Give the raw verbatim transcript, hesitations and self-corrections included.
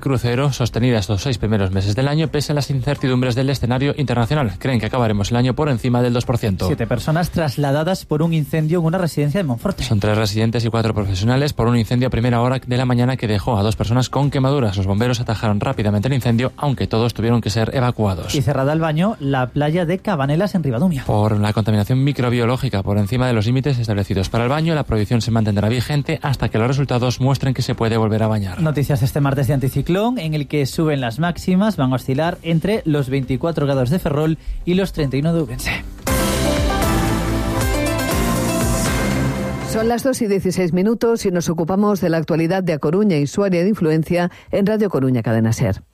crucero sostenida estos seis primeros meses del año pese a las incertidumbres del escenario internacional. Creen que acabaremos el año por encima del dos por ciento. Siete personas trasladadas por un incendio en una residencia de Monforte. Son tres residentes y cuatro profesionales por un incendio a primera hora de la mañana que dejó a dos personas con quemaduras. Los bomberos atajaron rápidamente el incendio, aunque todos tuvieron que ser evacuados. Y cerrada al baño, la playa de Cabanelas en Ribadumia. Por la contaminación microbiológica por encima de los límites establecidos para el baño, la prohibición se mantendrá vigente hasta que los resultados muestren que se puede volver a bañar. Noticias este martes de anticiclón, en el que suben las máximas, van a oscilar entre los veinticuatro grados de Ferrol y los treinta y uno de Ourense. Son las dos y dieciséis minutos y nos ocupamos de la actualidad de A Coruña y su área de influencia en Radio Coruña Cadena SER.